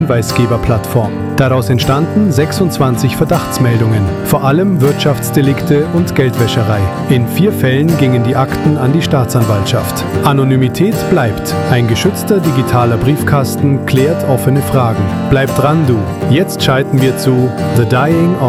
Hinweisgeberplattform. Daraus entstanden 26 Verdachtsmeldungen, vor allem Wirtschaftsdelikte und Geldwäscherei. In 4 Fällen gingen die Akten an die Staatsanwaltschaft. Anonymität bleibt. Ein geschützter digitaler Briefkasten klärt offene Fragen. Bleib dran, du. Jetzt schalten wir zu The Dying